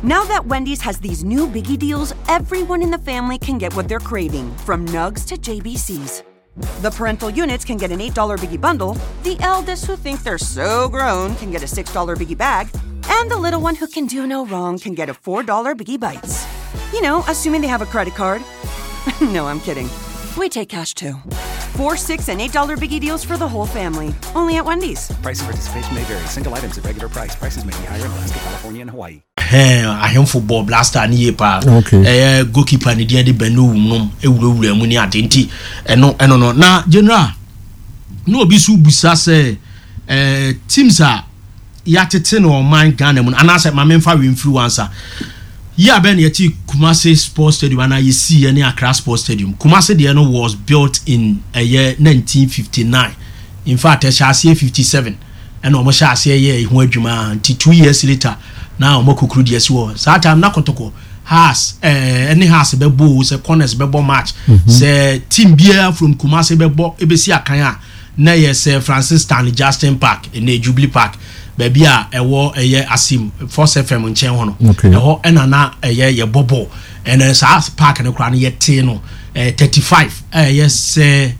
Now that Wendy's has these new biggie deals, everyone in the family can get what they're craving, from nugs to JBCs. The parental units can get an $8 biggie bundle, the eldest who think they're so grown can get a $6 biggie bag, and the little one who can do no wrong can get a $4 biggie bites. You know, assuming they have a credit card. No, I'm kidding. We take cash too. 4, 6, and $8 biggie deals for the whole family. Only at Wendy's. Price and participation may vary. Single items at regular price. Prices may be higher in Alaska, California, and Hawaii. I am football blaster ni pa. Okay. Goalkeeper ni dia de benu nom ewurawura mu ni adenti. No. Na general no obi su busa se teams a yatete no man Ghana mu anase ma memfa we influencer. Yeah, Ben Yeti Kumasi Sports Stadium and I see any Accra Sports Stadium. Kumasi the no was built in a year 1959. In fact, I shall say 57. And almost shall say year until 2 years later. Now Mokukru DSO. So that I'm not kotoko has any house bebo se corners bebo match. Se team beer from Kumasi bebo ebesi akanya. Na yes Francis Stanley Justin Park in the Jubilee Park. Baby ewo eye asim Force FM nchen ho no eho enana eye bobo and South Park no kra no yete no 35 yes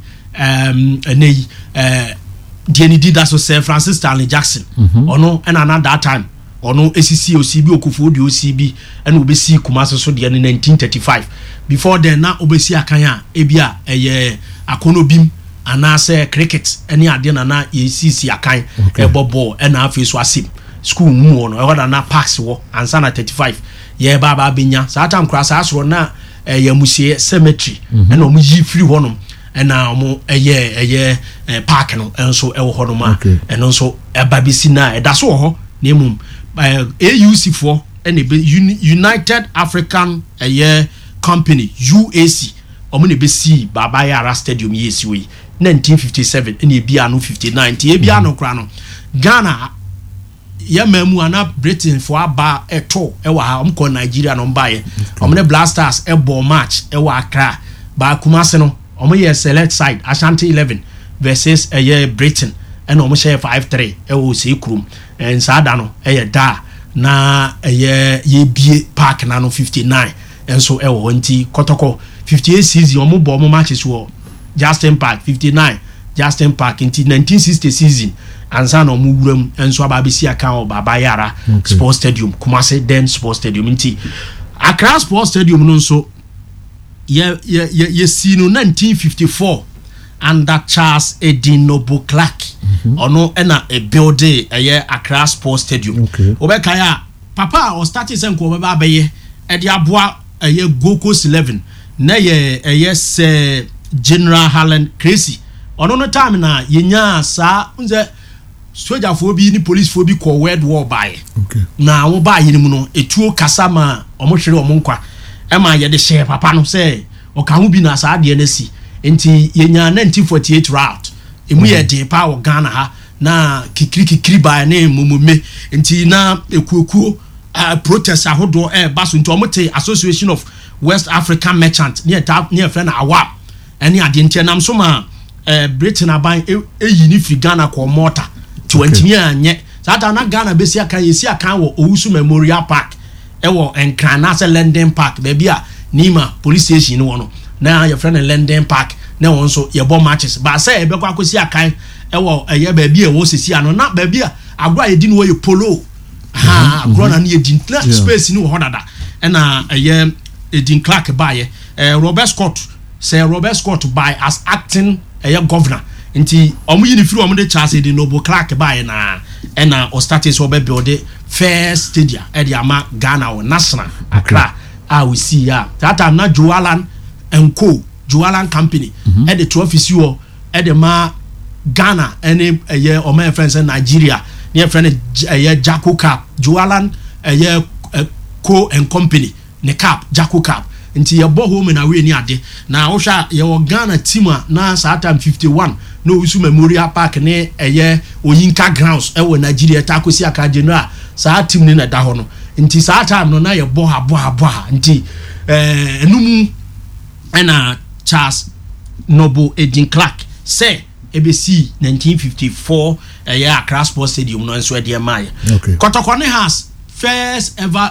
ene Dieni did so say Francis Stanley Jackson ono enana that time ono ACC OCB okufo di OCB and obesi Kumasi so de 1935 before then na obesi akanya ebia eye akonobim anase cricket any ade na ECC akan ebobo na afi so asim school mu no e na pass wo ansa na 35 ye baba benya sa time class asro na ya musie cemetery na omu yi free honom na omu eye park no enso e wo honom a eno so eba bisi na e da so ho na emum AUC for any United African Company UAC omu ne besi baba yara stadium yesi we 1957 and Ebia no 59 Ebia no kra no Ghana ya mamu ana Britain for aba eto ewa ha omko Nigeria no mbaye omne Blasters ebo match ewa Accra ba Kumasi no omo select side Ashanti 11 versus Britain and omo share 5-3 ewo se krum en sada no da na ye bie park na no 59 enso ewo nti kotoko 58 season omo bo omo matches wo Justin Park 59 Justin Park into 1960 season and san omuwuram enso ababisi aka baba yara Sports Stadium Kumasi then Sports Stadium into Accra Sports Stadium no so ye see no 1954 under Charles Edinobo Clark ono na a building Accra Sports Stadium obekaya papa o started senko baba abaye e dia boa Gold Coast 11 na ye General Harlan Crazy ono no time na yenya sa unze soldier for bi ni police for bi ko World War by na wo ba yini mu no etuo kasama omo hwere omo nkwa e ma ye de share papa no say o ka hu bi na sa de na si enti yenya 1948 route emu ye de pa wo Ghana ha na kikiri ba na mumume enti na ekuokuo protest ahodo baso nti omo te Association of West African Merchant near friend Awap any adintia nam so ma Britain aban eyini fi Ghana ko mortar 20 year nye sata na Ghana besi aka yesi aka wo Owusu Memorial Park ewo Enkrana se London Park baby a Nima police station no no na your friend London Park na won so ye bo matches ba say e be kwa akosi aka ewo baby e wo sesi ano na baby a agro ye di no ye polo agro na ye di space ni wo hodada na Edin Clark by Robert Scott say Robert Scott by as acting governor nti omo yini firi omo de Charles Edinobo Clark by na o started so be build first stadium e de ama Ghana o national Accra we see ya that time na Joalan and Co Joalan company e de trophy o e de ma Ghana any o my friends in Nigeria near friend Jacko Cap Joalan Co and company ne cap Jacko Cap nti ye bo home na we ni ade na wo hwa ye wo Ghana team na sa time 51 no Owusu Memorial Park ne Oyinka grounds wo Nigeria ta kosi aka general sa team ni na da ho no nti sa time no na ye bo ha nti enumu na Charles Noble Edin Clark say ABC 1954 Accra Sports Stadium no enso e de mai kotokone has first ever